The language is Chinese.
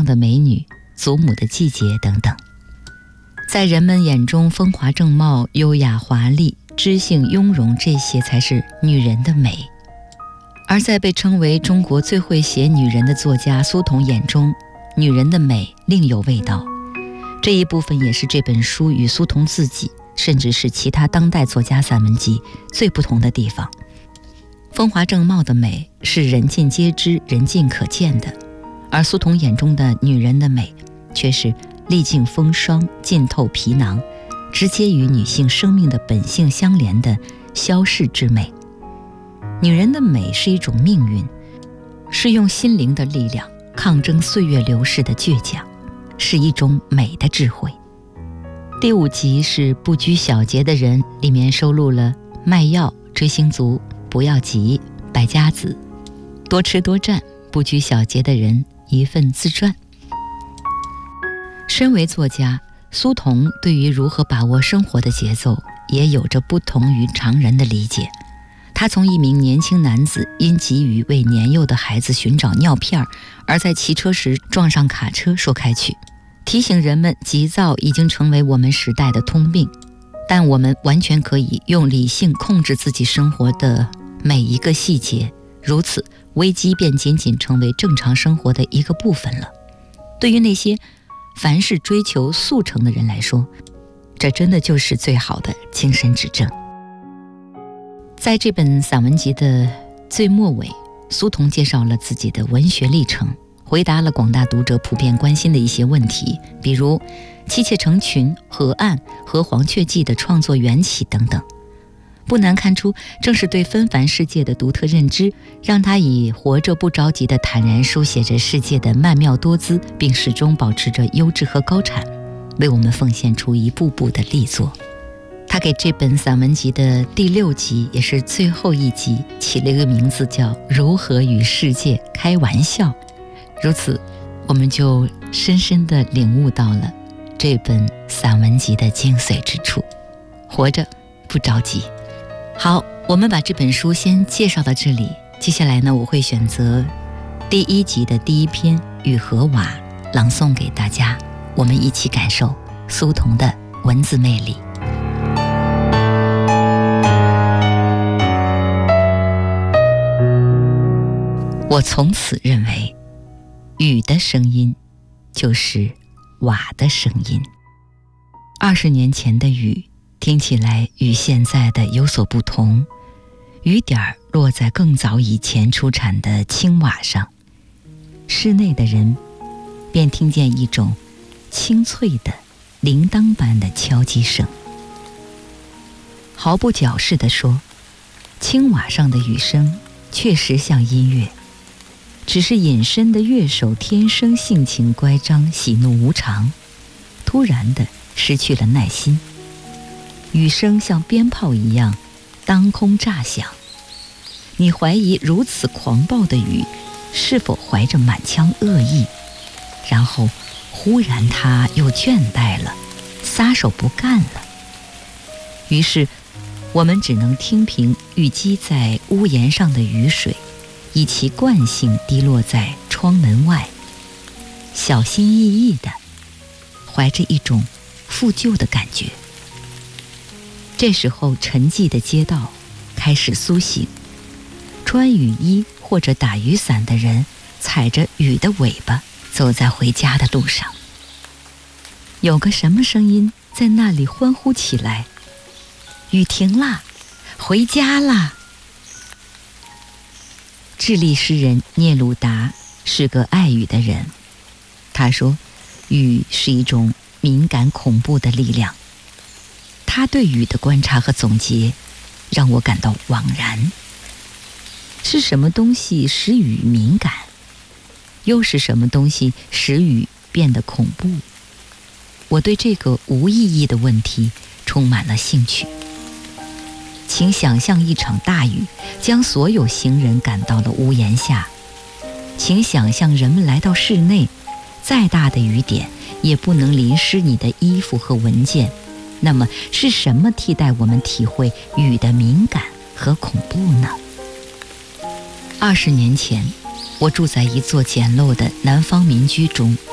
上的美女、祖母的季节等等。在人们眼中，风华正茂、优雅华丽、知性雍容，这些才是女人的美。而在被称为中国最会写女人的作家苏童眼中，女人的美另有味道。这一部分也是这本书与苏童自己，甚至是其他当代作家散文集最不同的地方。风华正茂的美是人尽皆知、人尽可见的，而苏童眼中的女人的美却是历尽风霜、浸透皮囊，直接与女性生命的本性相连的消逝之美。女人的美是一种命运，是用心灵的力量抗争岁月流逝的倔强，是一种美的智慧。第5集是不拘小节的人，里面收录了卖药、追星族、不要急、败家子、多吃多占、不拘小节的人一份自传。身为作家，苏童对于如何把握生活的节奏也有着不同于常人的理解。他从一名年轻男子因急于为年幼的孩子寻找尿片而在骑车时撞上卡车说开去，提醒人们急躁已经成为我们时代的通病，但我们完全可以用理性控制自己生活的每一个细节，如此危机便仅仅成为正常生活的一个部分了。对于那些凡事追求速成的人来说，这真的就是最好的精神指正。在这本散文集的最末尾，苏童介绍了自己的文学历程，回答了广大读者普遍关心的一些问题，比如妻妾成群、河岸和黄雀记的创作缘起等等。不难看出，正是对纷繁世界的独特认知，让他以活着不着急的坦然书写着世界的曼妙多姿，并始终保持着优质和高产，为我们奉献出一部部的力作。他给这本散文集的第6集，也是最后一集，起了一个名字叫《如何与世界开玩笑》。如此，我们就深深地领悟到了这本散文集的精髓之处，活着不着急。好，我们把这本书先介绍到这里，接下来呢，我会选择第1集的第1篇《雨和瓦》朗诵给大家，我们一起感受苏童的文字魅力。我从此认为，雨的声音就是瓦的声音。20年前的雨听起来与现在的有所不同，雨点落在更早以前出产的青瓦上，室内的人便听见一种清脆的铃铛般的敲击声。毫不矫饰地说，青瓦上的雨声确实像音乐，只是隐身的乐手天生性情乖张，喜怒无常，突然地失去了耐心。雨声像鞭炮一样当空炸响，你怀疑如此狂暴的雨是否怀着满腔恶意，然后忽然他又倦怠了，撒手不干了。于是我们只能听凭雨击在屋檐上的雨水，以其惯性滴落在窗门外，小心翼翼地怀着一种负疚的感觉。这时候沉寂的街道开始苏醒，穿雨衣或者打雨伞的人踩着雨的尾巴走在回家的路上。有个什么声音在那里欢呼起来，雨停啦，回家啦。智利诗人聂鲁达是个爱雨的人，他说雨是一种敏感恐怖的力量。他对雨的观察和总结让我感到惘然。是什么东西使雨敏感？又是什么东西使雨变得恐怖？我对这个无意义的问题充满了兴趣。请想象一场大雨将所有行人赶到了屋檐下，请想象人们来到室内，再大的雨点也不能淋湿你的衣服和文件。那么是什么替代我们体会雨的敏感和恐怖呢？20年前，我住在一座简陋的南方民居中，